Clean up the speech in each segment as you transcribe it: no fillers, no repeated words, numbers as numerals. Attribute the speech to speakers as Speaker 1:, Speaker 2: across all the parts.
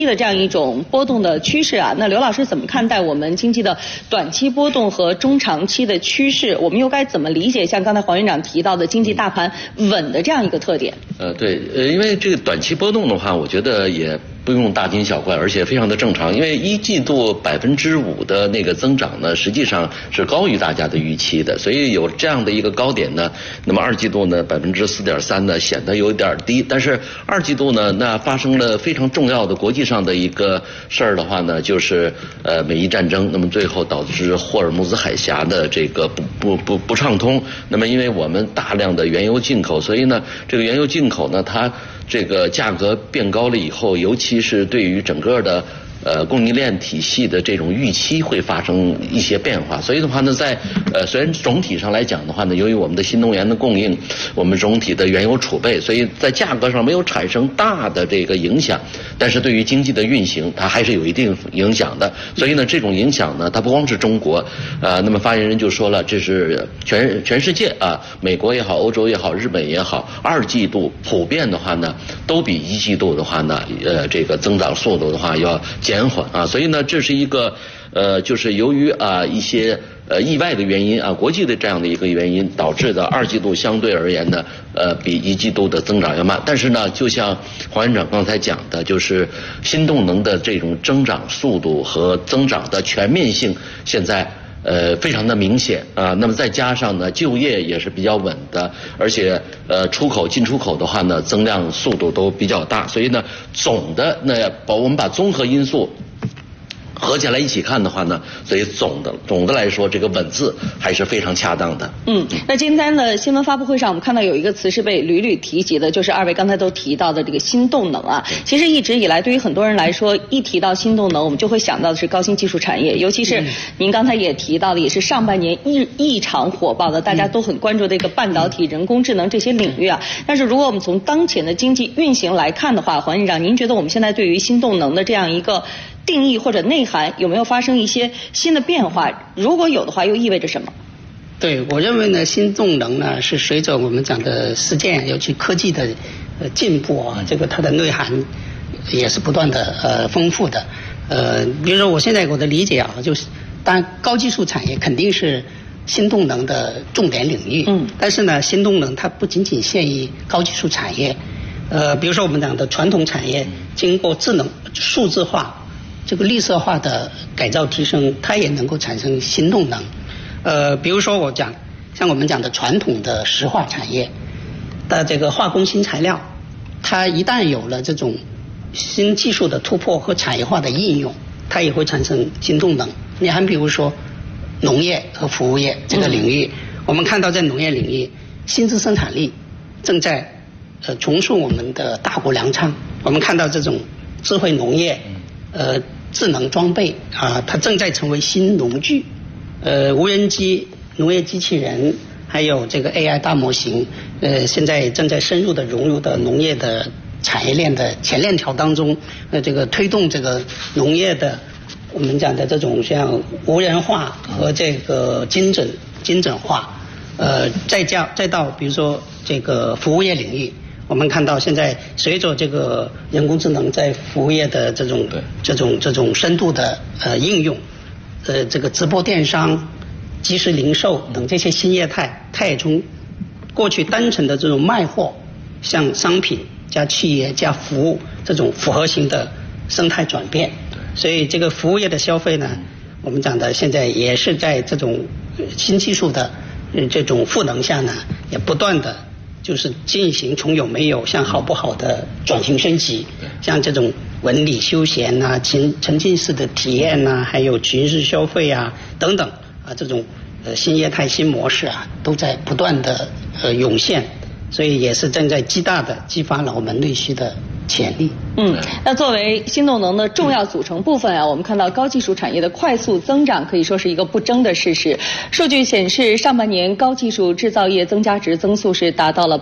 Speaker 1: 的这样一种波动的趋势啊，那刘老师怎么看待我们经济的短期波动和中长期的趋势？我们又该怎么理解像刚才黄院长提到的经济大盘稳的这样一个特点？
Speaker 2: 对，因为这个短期波动的话，我觉得也不用大惊小怪，而且非常的正常。因为一季度5%的那个增长呢，实际上是高于大家的预期的，所以有这样的一个高点呢，那么二季度呢4.3%呢显得有点低，但是二季度呢，那发生了非常重要的国际上的一个事儿的话呢，就是美伊战争，那么最后导致霍尔木兹海峡的这个不畅通。那么因为我们大量的原油进口，所以呢，这个原油进口呢，它这个价格变高了以后，尤其是对于整个的供应链体系的这种预期会发生一些变化，所以的话呢，在虽然总体上来讲的话呢，由于我们的新能源的供应，我们总体的原油储备，所以在价格上没有产生大的这个影响，但是对于经济的运行，它还是有一定影响的。所以呢，这种影响呢，它不光是中国，那么发言人就说了，这是全世界啊，美国也好，欧洲也好，日本也好，二季度普遍的话呢，都比一季度的话呢，这个增长速度的话要减缓啊，所以呢，这是一个就是由于一些意外的原因啊，国际的这样的一个原因导致的二季度相对而言呢，比一季度的增长要慢。但是呢，就像黄院长刚才讲的，就是新动能的这种增长速度和增长的全面性，现在非常的明显啊。那么再加上呢，就业也是比较稳的，而且进出口的话呢，增量速度都比较大，所以呢，总的我们把综合因素合起来一起看的话呢，所以总的来说，这个稳字还是非常恰当的。
Speaker 1: 那今天的新闻发布会上，我们看到有一个词是被屡屡提及的，就是二位刚才都提到的这个新动能啊。其实一直以来，对于很多人来说，一提到新动能，我们就会想到的是高新技术产业，尤其是您刚才也提到的，也是上半年异常火爆的，大家都很关注的一个半导体、人工智能这些领域啊。但是如果我们从当前的经济运行来看的话，黄院长，您觉得我们现在对于新动能的这样一个定义或者内涵有没有发生一些新的变化？如果有的话，又意味着什么？
Speaker 3: 对，我认为呢，新动能呢是随着我们讲的实践，尤其科技的进步啊，这个它的内涵也是不断的丰富的。比如说我现在我的理解啊，就是当然高技术产业肯定是新动能的重点领域，但是呢，新动能它不仅仅限于高技术产业，比如说我们讲的传统产业，经过智能数字化。这个绿色化的改造提升，它也能够产生新动能。比如说像我们讲的传统的石化产业的这个化工新材料，它一旦有了这种新技术的突破和产业化的应用，它也会产生新动能。你还比如说农业和服务业这个领域，我们看到在农业领域，新质生产力正在重塑我们的大国粮仓。我们看到这种智慧农业。智能装备啊，它正在成为新农具。无人机、农业机器人，还有这个 AI 大模型，现在正在深入的融入到农业的产业链的前链条当中。这个推动这个农业的我们讲的这种像无人化和这个精准化。再到比如说这个服务业领域。我们看到现在随着这个人工智能在服务业的这种深度的应用，这个直播电商、即时零售等这些新业态，它也从过去单纯的这种卖货，向商品加企业加服务这种复合型的生态转变。所以这个服务业的消费呢，我们讲的现在也是在这种新技术的这种赋能下呢，也不断的。就是进行从有没有向好不好的转型升级，像这种文理休闲啊、沉浸式的体验啊，还有群式消费啊等等啊，这种新业态、新模式啊，都在不断的涌现，所以也是正在极大的激发老门内需的潜力。
Speaker 1: 那作为新动能的重要组成部分啊，我们看到高技术产业的快速增长可以说是一个不争的事实。数据显示，上半年高技术制造业增加值增速是达到了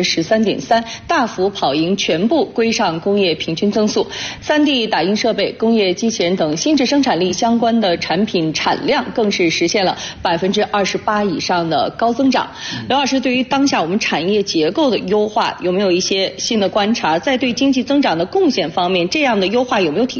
Speaker 1: 13.3%，大幅跑赢全部规上工业平均增速。3D 打印设备、工业机器人等新质生产力相关的产品产量更是实现了28%以上的高增长。刘老师，对于当下我们产业结构的优化，有没有一些新的观察？在对经济增长的贡献方面，这样的优化有没有体